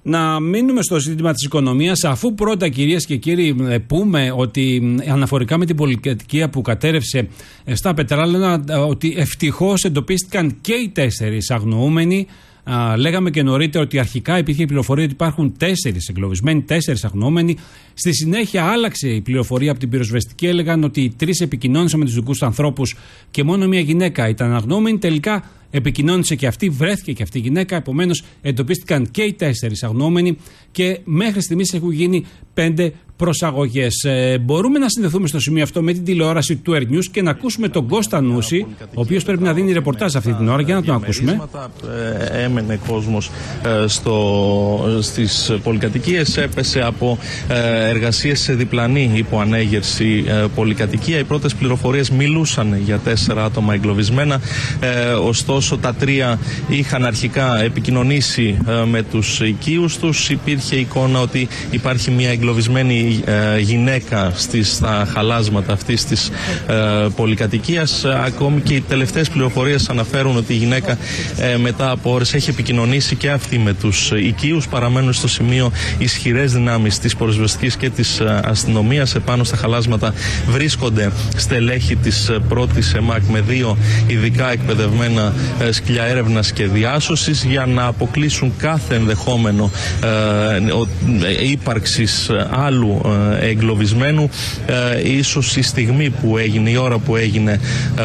Να μείνουμε στο ζήτημα της οικονομίας, αφού πρώτα, κυρίες και κύριοι, πούμε ότι αναφορικά με την πολυκατοικία που κατέρευσε στα Πετράλαινα, ότι ευτυχώς εντοπίστηκαν και οι 4 αγνοούμενοι. Λέγαμε και νωρίτερα ότι αρχικά υπήρχε η πληροφορία ότι υπάρχουν 4 εγκλωβισμένοι, 4 αγνοούμενοι. Στη συνέχεια άλλαξε η πληροφορία από την πυροσβεστική. Έλεγαν ότι οι 3 επικοινώνησαν με τους δικούς τους ανθρώπους και μόνο μία γυναίκα ήταν αγνοούμενη. Τελικά επικοινώνησε και αυτή, βρέθηκε και αυτή η γυναίκα. Επομένως, εντοπίστηκαν και οι 4 αγνοούμενοι και μέχρι στιγμής έχουν γίνει 5 προσαγωγές. Μπορούμε να συνδεθούμε στο σημείο αυτό με την τηλεόραση του Air News και να ακούσουμε τον Κώστα Νούση, ο οποίος πρέπει να δίνει ρεπορτάζ αυτή την ώρα. Για να τον ακούσουμε. Έμενε κόσμος στις πολυκατοικίες, έπεσε από εργασίες σε διπλανή υποανέγερση πολυκατοικία. Οι πρώτες πληροφορίες μιλούσαν για 4 άτομα εγκλωβισμένα, ωστόσο τα 3 είχαν αρχικά επικοινωνήσει με τους οικείους τους. Υπήρχε εικόνα ότι υπάρχει μια εγκλωβισμένη γυναίκα στα χαλάσματα αυτής της πολυκατοικίας. Ακόμη και οι τελευταίες πληροφορίες αναφέρουν ότι η γυναίκα μετά από ώρες έχει επικοινωνήσει και αυτή με τους οικείους. Παραμένουν στο σημείο ισχυρές δυνάμεις της πυροσβεστικής και της αστυνομίας. Επάνω στα χαλάσματα βρίσκονται στελέχη της πρώτης ΕΜΑΚ με 2 ειδικά εκπαιδευμένα σκυλιά έρευνας και διάσωσης για να αποκλείσουν κάθε ενδεχόμενο ύπαρξης άλλου εγκλωβισμένου. Ίσως η στιγμή που έγινε, η ώρα που έγινε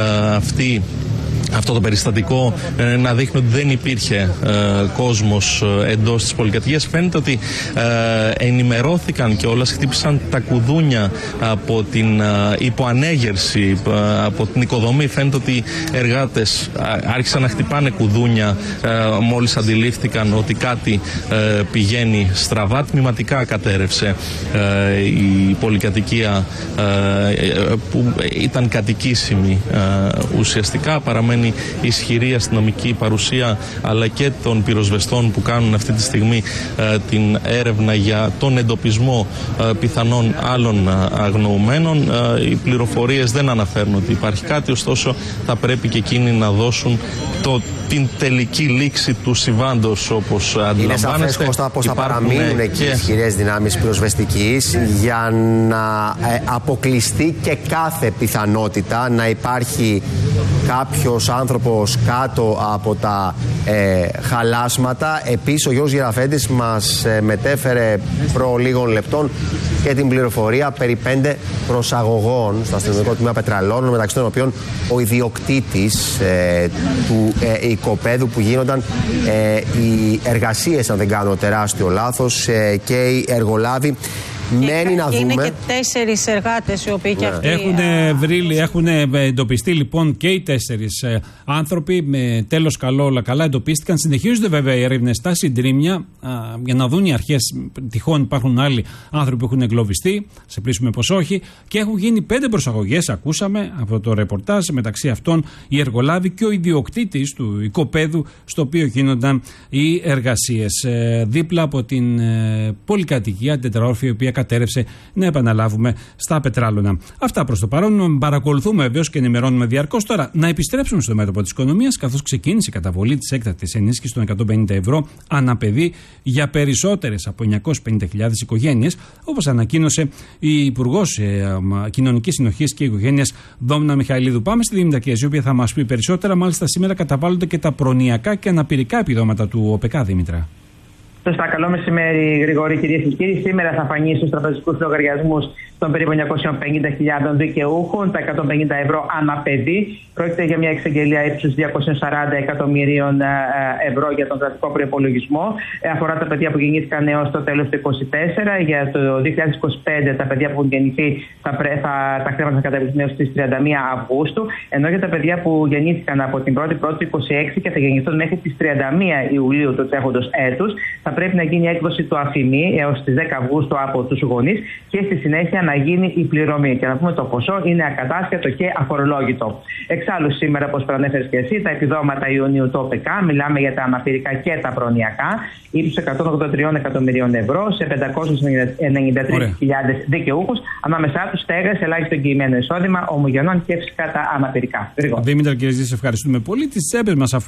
αυτό το περιστατικό να δείχνει ότι δεν υπήρχε κόσμος εντός της πολυκατοικίας. Φαίνεται ότι ενημερώθηκαν και όλα, χτύπησαν τα κουδούνια από την υποανέγερση, από την οικοδομή. Φαίνεται ότι οι εργάτες άρχισαν να χτυπάνε κουδούνια μόλις αντιλήφθηκαν ότι κάτι πηγαίνει στραβά. Τμηματικά κατέρευσε η πολυκατοικία που ήταν κατοικήσιμη ουσιαστικά. Παραμένει ισχυρή αστυνομική παρουσία αλλά και των πυροσβεστών που κάνουν αυτή τη στιγμή την έρευνα για τον εντοπισμό πιθανών άλλων αγνοουμένων. Οι πληροφορίες δεν αναφέρουν ότι υπάρχει κάτι, ωστόσο θα πρέπει και εκείνοι να δώσουν την τελική λήξη του συμβάντος, όπως αντιλαμβάνεστε. Είναι σαφές, Κώστα, πως θα παραμείνουν εκεί ισχυρές δυνάμεις πυροσβεστικής για να αποκλειστεί και κάθε πιθανότητα να υπάρχει κάποιος άνθρωπος κάτω από τα χαλάσματα. Επίσης, ο Γιώργος Γεραφέντης μας μετέφερε προ λίγων λεπτών και την πληροφορία περί 5 προσαγωγών στο αστυνομικό τμήμα Πετραλώνων, μεταξύ των οποίων ο ιδιοκτήτης του οικοπαίδου που γίνονταν οι εργασίες, αν δεν κάνω τεράστιο λάθος, και οι εργολάβοι. Μένει να δούμε. Είναι και 4 εργάτες οι οποίοι και αυτοί έχουν εντοπιστεί λοιπόν και οι 4 άνθρωποι. Με τέλος καλό, όλα καλά εντοπίστηκαν. Συνεχίζονται βέβαια οι έρευνες στα συντρίμμια για να δουν οι αρχές. Τυχόν υπάρχουν άλλοι άνθρωποι που έχουν εγκλωβιστεί. Σε πλήσουμε πως όχι. Και έχουν γίνει 5 προσαγωγές, ακούσαμε από το ρεπορτάζ. Μεταξύ αυτών η εργολάβη και ο ιδιοκτήτης του οικοπαίδου στο οποίο γίνονταν οι εργασίες. Δίπλα από την πολυκατοικία, την τετραόρφη, η οποία κατέρευσε, να επαναλάβουμε, στα Πετράλωνα. Αυτά προς το παρόν. Παρακολουθούμε βεβαίως και ενημερώνουμε διαρκώς. Τώρα, να επιστρέψουμε στο μέτωπο της οικονομίας, καθώς ξεκίνησε η καταβολή της έκτακτης ενίσχυσης των 150 ευρώ ανά παιδί για περισσότερες από 950.000 οικογένειες, όπως ανακοίνωσε η Υπουργός Κοινωνικής Συνοχής και Οικογένειας Δόμνα Μιχαηλίδου. Πάμε στη Δήμητρα Κιέζη, η οποία θα μας πει περισσότερα. Μάλιστα, σήμερα καταβάλλονται και τα προνοιακά και αναπηρικά επιδόματα του ΟΠΕΚΑ, Δήμητρα. Σωστά, καλό μεσημέρι, Γρηγόρη, κυρίες και κύριοι. Σήμερα θα φανεί στους τραπεζικούς λογαριασμούς των περίπου 950.000 δικαιούχων τα 150 ευρώ ανά παιδί. Πρόκειται για μια εξαγγελία ύψους 240 εκατομμυρίων ευρώ για τον κρατικό προϋπολογισμό. Αφορά τα παιδιά που γεννήθηκαν έως το τέλος του 2024. Για το 2025 τα παιδιά που έχουν γεννηθεί τα χρήματα θα καταβληθούν έως τις 31 Αυγούστου. Ενώ για τα παιδιά που γεννήθηκαν από την 1η Πρώτη του 2026 και θα γεννηθούν μέχρι τις 31 Ιουλίου του τρέχοντος έτους, θα πρέπει να γίνει έκδοση του αφημί έως τις 10 Αυγούστου από τους γονείς και στη συνέχεια να γίνει η πληρωμή. Και να πούμε το ποσό είναι ακατάσχετο και αφορολόγητο. Εξάλλου, σήμερα, όπως προανέφερες και εσύ, τα επιδόματα Ιουνίου του ΟΠΕΚΑ, μιλάμε για τα αναπηρικά και τα προνοιακά, ύψους 183 εκατομμυρίων ευρώ σε 593.000 δικαιούχους, ανάμεσά τους στέγαση, ελάχιστο εγγυημένο εισόδημα, ομογενών και φυσικά τα αναπηρικά. Δήμητρα, κύριε Ζήση, ευχαριστούμε πολύ. Τις τσέπες μας